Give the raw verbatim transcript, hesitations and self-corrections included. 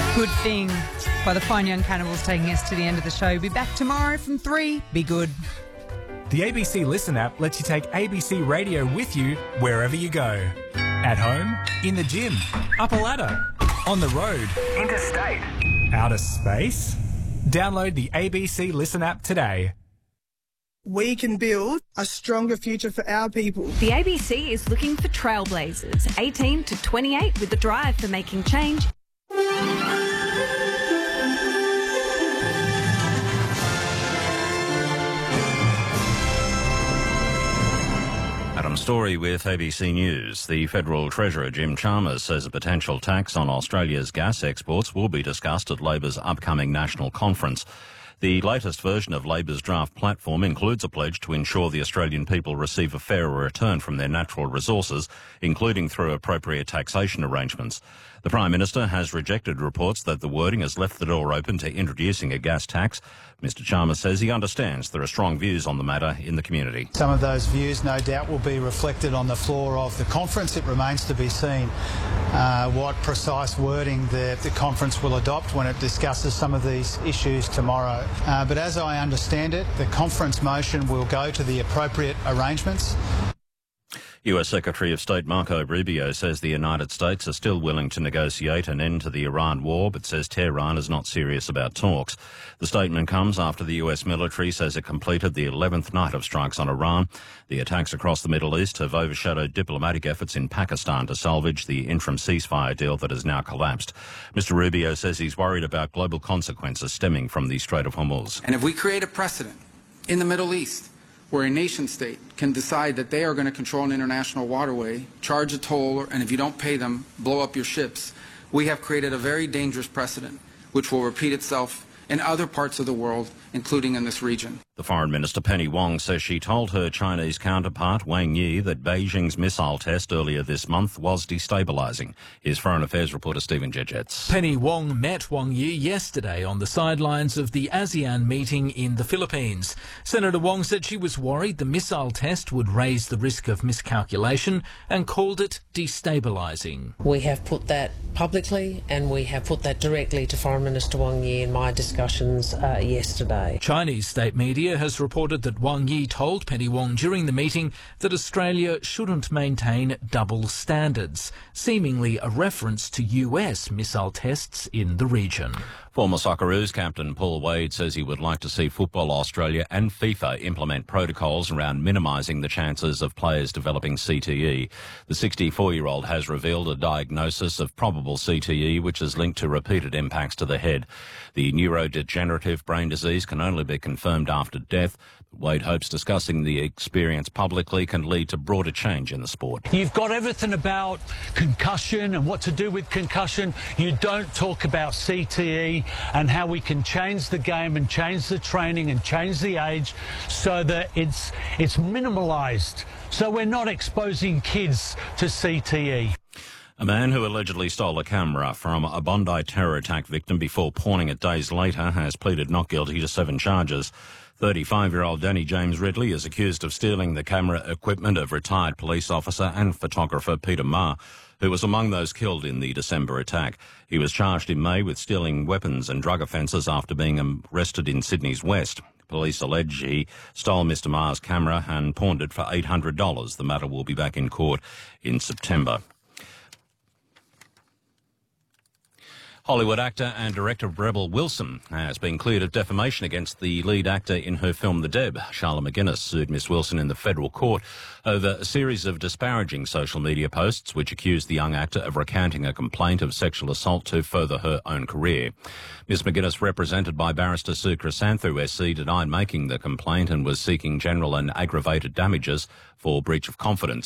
Good Thing by the Fine Young Cannibals, taking us to the end of the show. Be back tomorrow from three. Be good. The A B C Listen app lets you take A B C Radio with you wherever you go. At home, in the gym, up a ladder, on the road, interstate, outer space. Download the A B C Listen app today. We can build a stronger future for our people. The A B C is looking for trailblazers, eighteen to twenty-eight, with the drive for making change. Adam Story with A B C News. The Federal Treasurer Jim Chalmers says a potential tax on Australia's gas exports will be discussed at Labor's upcoming national conference. The latest version of Labor's draft platform includes a pledge to ensure the Australian people receive a fairer return from their natural resources, including through appropriate taxation arrangements. The Prime Minister has rejected reports that the wording has left the door open to introducing a gas tax. Mister Chalmers says he understands there are strong views on the matter in the community. Some of those views, no doubt, will be reflected on the floor of the conference. It remains to be seen uh, what precise wording the, the conference will adopt when it discusses some of these issues tomorrow. Uh, but as I understand it, the conference motion will go to the appropriate arrangements. U S Secretary of State Marco Rubio says the United States are still willing to negotiate an end to the Iran war, but says Tehran is not serious about talks. The statement comes after the U S military says it completed the eleventh night of strikes on Iran. The attacks across the Middle East have overshadowed diplomatic efforts in Pakistan to salvage the interim ceasefire deal that has now collapsed. Mister Rubio says he's worried about global consequences stemming from the Strait of Hormuz. And if we create a precedent in the Middle East where a nation state can decide that they are going to control an international waterway, charge a toll, and if you don't pay them, blow up your ships, we have created a very dangerous precedent which will repeat itself in other parts of the world, including in this region. The Foreign Minister Penny Wong says she told her Chinese counterpart Wang Yi that Beijing's missile test earlier this month was destabilising. Here's Foreign Affairs reporter Stephen Jejets. Penny Wong met Wang Yi yesterday on the sidelines of the ASEAN meeting in the Philippines. Senator Wong said she was worried the missile test would raise the risk of miscalculation and called it destabilising. We have put that publicly and we have put that directly to Foreign Minister Wang Yi in my discussions uh, yesterday. Chinese state media has reported that Wang Yi told Penny Wong during the meeting that Australia shouldn't maintain double standards, seemingly a reference to U S missile tests in the region. Former Socceroos captain Paul Wade says he would like to see Football Australia and FIFA implement protocols around minimising the chances of players developing C T E. The sixty-four-year-old has revealed a diagnosis of probable C T E which is linked to repeated impacts to the head. The neurodegenerative brain disease can only be confirmed after death. Wade hopes discussing the experience publicly can lead to broader change in the sport. You've got everything about concussion and what to do with concussion. You don't talk about C T E and how we can change the game and change the training and change the age so that it's it's minimalised, so we're not exposing kids to C T E. A man who allegedly stole a camera from a Bondi terror attack victim before pawning it days later has pleaded not guilty to seven charges. thirty-five-year-old Danny James Ridley is accused of stealing the camera equipment of retired police officer and photographer Peter Ma, who was among those killed in the December attack. He was charged in May with stealing weapons and drug offences after being arrested in Sydney's West. Police allege he stole Mister Ma's camera and pawned it for eight hundred dollars. The matter will be back in court in September. Hollywood actor and director Rebel Wilson has been cleared of defamation against the lead actor in her film The Deb. Charlotte McGuinness sued Miss Wilson in the federal court over a series of disparaging social media posts which accused the young actor of recanting a complaint of sexual assault to further her own career. Miss McGuinness, represented by barrister Sue Chrysanthu S C, denied making the complaint and was seeking general and aggravated damages for breach of confidence.